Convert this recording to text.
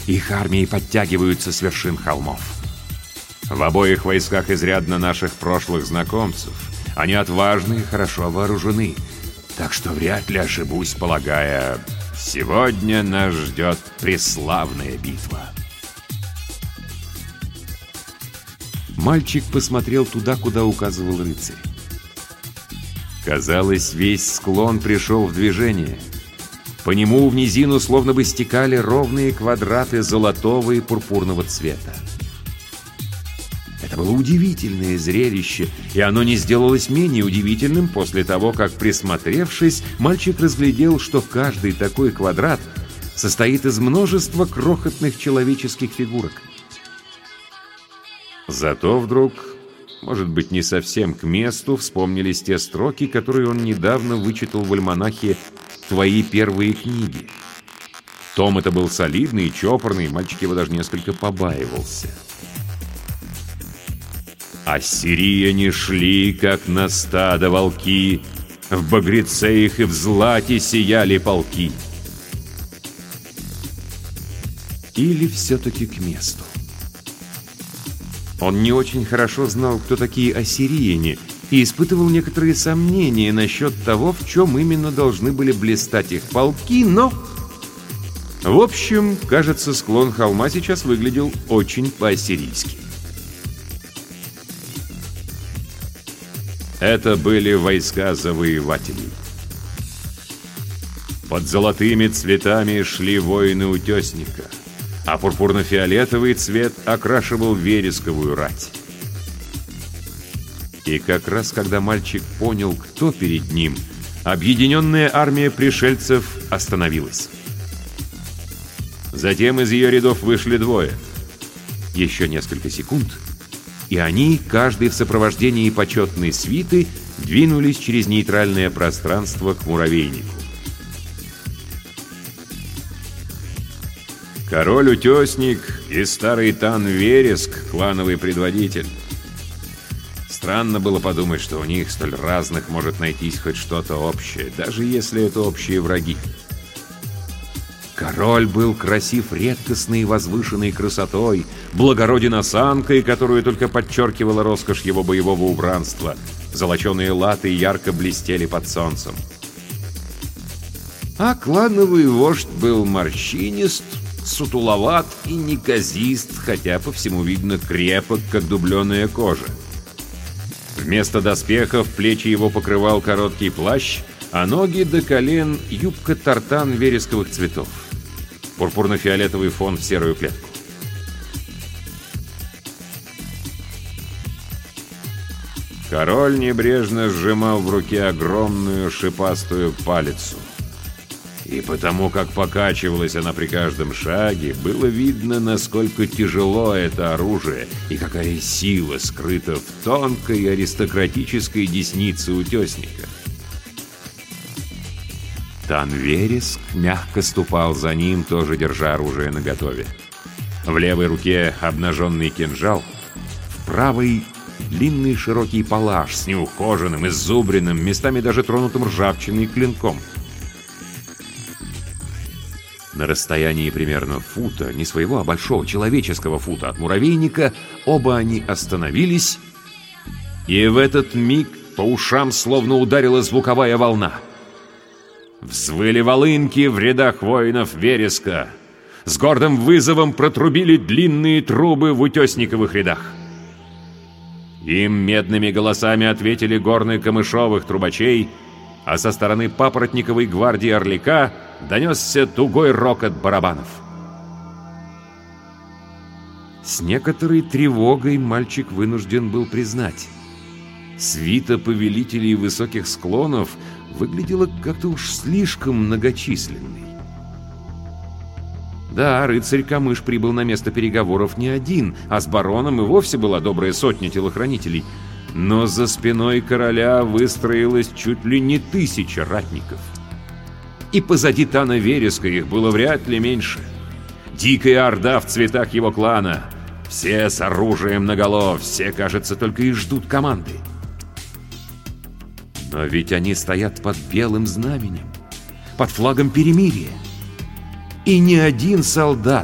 Их армии подтягиваются с вершин холмов. В обоих войсках изрядно наших прошлых знакомцев. Они отважны и хорошо вооружены. Так что вряд ли ошибусь, полагая, сегодня нас ждет преславная битва. Мальчик посмотрел туда, куда указывал рыцарь. Казалось, весь склон пришел в движение. По нему в низину словно бы стекали ровные квадраты золотого и пурпурного цвета. Это было удивительное зрелище, и оно не сделалось менее удивительным после того, как, присмотревшись, мальчик разглядел, что каждый такой квадрат состоит из множества крохотных человеческих фигурок. Зато вдруг, может быть, не совсем к месту, вспомнились те строки, которые он недавно вычитал в альманахе «Твои первые книги». Том это был солидный и чопорный, мальчик его даже несколько побаивался. «Ассирияне шли, как на стадо волки, в багреце их и в злате сияли полки». Или все-таки к месту? Он не очень хорошо знал, кто такие ассирияне, и испытывал некоторые сомнения насчет того, в чем именно должны были блистать их полки, но... В общем, кажется, склон холма сейчас выглядел очень по-ассирийски. Это были войска завоевателей. Под золотыми цветами шли воины утесника, а пурпурно-фиолетовый цвет окрашивал вересковую рать. И как раз когда мальчик понял, кто перед ним, объединенная армия пришельцев остановилась. Затем из ее рядов вышли двое. Еще несколько секунд, и они, каждый в сопровождении почетной свиты, двинулись через нейтральное пространство к муравейнику. Король-утесник и старый Тан Вереск, клановый предводитель. Странно было подумать, что у них столь разных может найтись хоть что-то общее, даже если это общие враги. Король был красив редкостной и возвышенной красотой, благороден осанкой, которую только подчеркивала роскошь его боевого убранства. Золоченые латы ярко блестели под солнцем. А клановый вождь был морщинист, сутуловат и неказист, хотя по всему видно крепок, как дубленая кожа. Вместо доспехов плечи его покрывал короткий плащ, а ноги до колен юбка-тартан вересковых цветов. Пурпурно-фиолетовый фон в серую клетку. Король небрежно сжимал в руке огромную шипастую палицу. И потому, как покачивалась она при каждом шаге, было видно, насколько тяжело это оружие и какая сила скрыта в тонкой аристократической деснице утесника. Тан Вереск мягко ступал за ним, тоже держа оружие наготове. В левой руке обнаженный кинжал, в правой длинный широкий палаш с неухоженным, иззубренным, местами даже тронутым ржавчиной клинком. На расстоянии примерно фута, не своего, а большого человеческого фута от муравейника, оба они остановились, и в этот миг по ушам словно ударила звуковая волна. Взвыли волынки в рядах воинов Вереска. С гордым вызовом протрубили длинные трубы в утесниковых рядах. Им медными голосами ответили горны камышовых трубачей, а со стороны папоротниковой гвардии Орлика донесся тугой рокот барабанов. С некоторой тревогой мальчик вынужден был признать: свита повелителей высоких склонов выглядела как-то уж слишком многочисленной. Да, рыцарь Камыш прибыл на место переговоров не один, а с бароном и вовсе была добрая сотня телохранителей. Но за спиной короля выстроилась чуть ли не 1000 ратников. И позади Тана Вереска их было вряд ли меньше. Дикая орда в цветах его клана. Все с оружием наголо, все, кажется, только и ждут команды. Но ведь они стоят под белым знаменем, под флагом перемирия. И ни один солдат